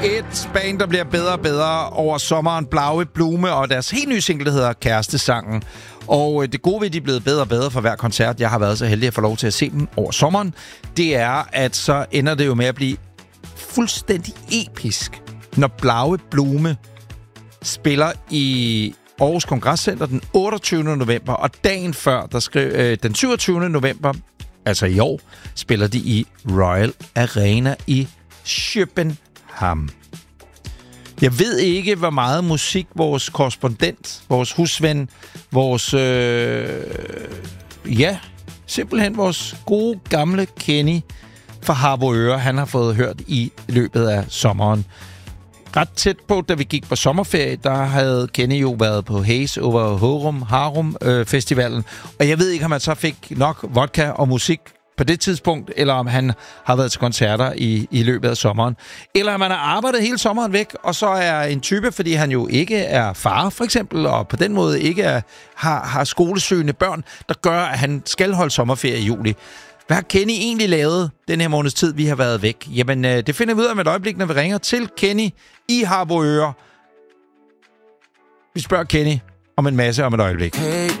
Et band, der bliver bedre og bedre over sommeren, Blaue Blume, og deres helt nye single, der hedder Kærestesangen. Og det gode ved, at de er blevet bedre og bedre for hver koncert, jeg har været så heldig at få lov til at se dem over sommeren, det er, at så ender det jo med at blive fuldstændig episk, når Blaue Blume spiller i Aarhus Kongresscenter den 28. november, og dagen før, den 27. november, altså i år, spiller de i Royal Arena i København. Jeg ved ikke, hvor meget musik vores korrespondent, vores husven, vores... simpelthen vores gode, gamle Kenny fra Harboøre, han har fået hørt i løbet af sommeren. Ret tæt på, da vi gik på sommerferie, der havde Kenny jo været på Haze over Harum Festivalen. Og jeg ved ikke, om han så fik nok vodka og musik på det tidspunkt, eller om han har været til koncerter i løbet af sommeren. Eller om han har arbejdet hele sommeren væk, og så er en type, fordi han jo ikke er far, for eksempel, og på den måde ikke har skolesøgende børn, der gør, at han skal holde sommerferie i juli. Hvad har Kenny egentlig lavet den her måneds tid, vi har været væk? Jamen, det finder vi ud af med et øjeblik, når vi ringer til Kenny i Harboøre. Vi spørger Kenny om en masse om et øjeblik. Hey